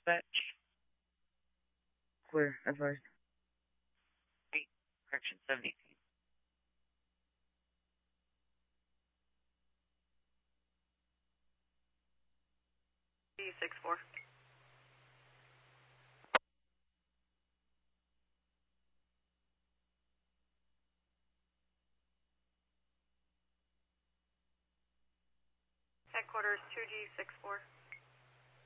Dispatch. Clear, advised. Correction, 70. D64. Headquarters 2G64.